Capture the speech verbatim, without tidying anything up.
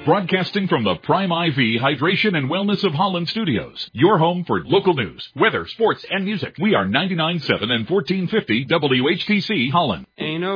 Broadcasting from the Prime I V Hydration and Wellness of Holland Studios, your home for local news, weather, sports, and music. We are ninety-nine point seven and fourteen fifty W H T C Holland. Ain't no